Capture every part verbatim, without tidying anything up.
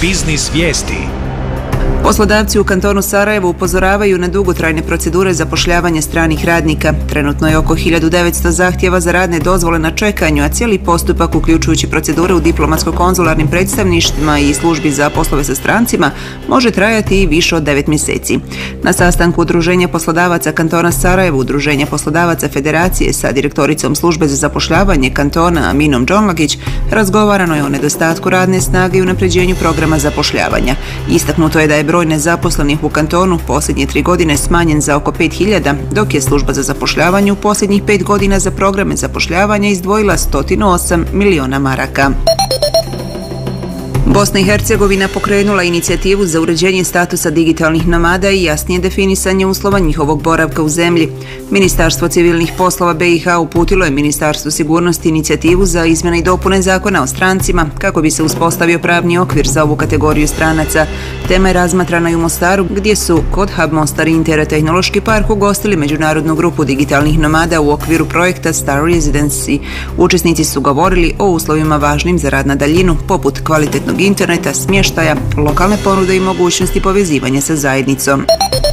Biznis vijesti. Poslodavci u kantonu Sarajevo upozoravaju na dugotrajne procedure zapošljavanja stranih radnika. Trenutno je oko hiljadu devetsto zahtjeva za radne dozvole na čekanju, a cijeli postupak, uključujući procedure u diplomatsko-konzularnim predstavništvima i službi za poslove sa strancima, može trajati i više od devet mjeseci. Na sastanku Udruženja poslodavaca kantona Sarajevo, Udruženja poslodavaca Federacije sa direktoricom službe za zapošljavanje kantona Aminom Džonlagić, razgovarano je o nedostatku radne snage i unapređenju programa zapošljavanja. Istaknuto je da je broj nezaposlenih u kantonu posljednje tri godine smanjen za oko pet hiljada, dok je služba za zapošljavanje u posljednjih pet godina za programe zapošljavanja izdvojila sto osam miliona maraka. Bosna i Hercegovina pokrenula inicijativu za uređenje statusa digitalnih nomada i jasnije definisanje uslova njihovog boravka u zemlji. Ministarstvo civilnih poslova B i H uputilo je Ministarstvu sigurnosti inicijativu za izmjene i dopune zakona o strancima kako bi se uspostavio pravni okvir za ovu kategoriju stranaca. Tema je razmatrana i u Mostaru, gdje su kod Hub Mostar Intertehnološki park ugostili međunarodnu grupu digitalnih nomada u okviru projekta Star Residency. Učesnici su govorili o uslovima važnim za rad na daljinu, poput kvalitetnog interneta, smještaja, lokalne ponude i mogućnosti povezivanja sa zajednicom.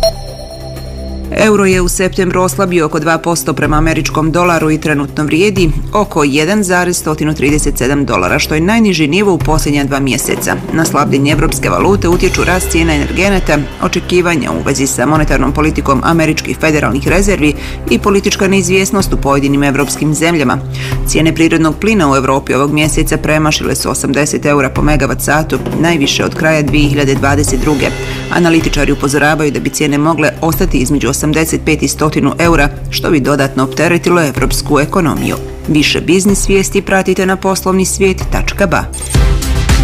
Euro je u septembru oslabio oko dva posto prema američkom dolaru i trenutno vrijedi oko jedan zarez sto trideset sedam dolara, što je najniži nivo u posljednja dva mjeseca. Na slabljenje evropske valute utječu rast cijena energenata, očekivanja u vezi sa monetarnom politikom američkih federalnih rezervi i politička neizvjesnost u pojedinim evropskim zemljama. Cijene prirodnog plina u Europi ovog mjeseca premašile su osamdeset eura po megavat satu, najviše od kraja dvije hiljade dvadeset druge. Analitičari upozoravaju da bi cijene mogle ostati između osamdeset pet i sto eura, što bi dodatno opteretilo evropsku ekonomiju. Više biznis vijesti pratite na poslovni svijet tačka ba.